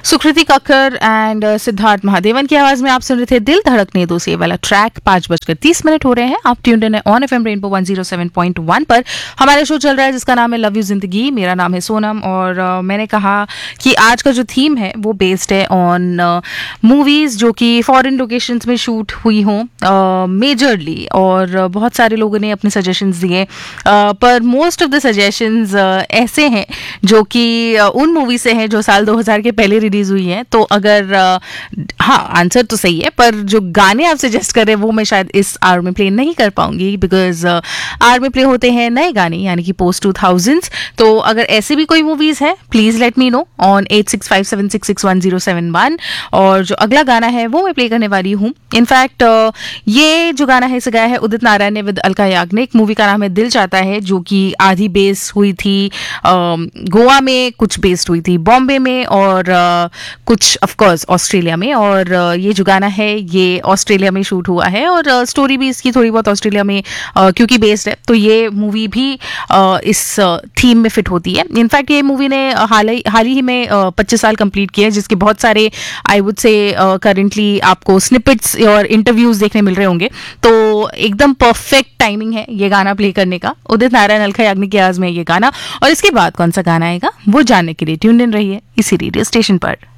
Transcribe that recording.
सुकृति Kakkar and Siddharth Mahadevan की आवाज में आप सुन रहे थे दिल धड़कने दो से ये वाला ट्रैक। 5:30 हो रहे हैं। आप ट्यून्ड इन है ऑन एफएम रेनबो 107.1 पर। हमारा शो चल रहा है जिसका नाम है लव यू जिंदगी। मेरा नाम है सोनम और मैंने कहा कि आज का जो थीम है वो बेस्ड है ऑन मूवीज जो कि फॉरेन लोकेशंस में शूट हुई हों मेजरली, और बहुत सारे लोगों ने अपने सजेशंस दिए, पर मोस्ट ऑफ द सजेशंस ऐसे हैं जो कि उन मूवी से हैं जो साल 2000 के पहले रिलीज हुई हैं। तो अगर हाँ, आंसर तो सही है, पर जो गाने आप सजेस्ट कर रहे हैं वो मैं शायद इस आवर में प्ले नहीं कर पाऊंगी, बिकॉज आवर में प्ले होते हैं नए गाने यानी कि पोस्ट 2000s। तो अगर ऐसी भी कोई मूवीज है please let me know on 8657661071। और जो अगला गाना है वो मैं प्ले करने वाली हूँ। इनफैक्ट ये जो गाना है इसे गाया है उदित नारायण ने विद अलका याग्निक। मूवी का नाम है दिल चाहता है, जो कि आधी बेस हुई थी गोवा में, कुछ बेस्ड हुई थी बॉम्बे में, और कुछ ऑफकोर्स ऑस्ट्रेलिया में। और ये जो गाना है ये ऑस्ट्रेलिया में शूट हुआ है, और स्टोरी भी इसकी थोड़ी बहुत ऑस्ट्रेलिया में क्योंकि बेस्ड है, तो ये मूवी भी इस थीम में फिट होती है। इनफैक्ट ये मूवी ने हाल ही में 25 साल कंप्लीट किए, जिसके बहुत सारे आई वुड से करेंटली आपको स्निपेट्स और इंटरव्यूज देखने मिल रहे होंगे। तो एकदम परफेक्ट टाइमिंग है ये गाना प्ले करने का। उदित नारायण अलका याग्निक की आवाज में ये गाना, और इसके बाद कौन सा गाना आएगा वो जानने के लिए ट्यून्ड इन रहिए इसी रेडियो स्टेशन पर।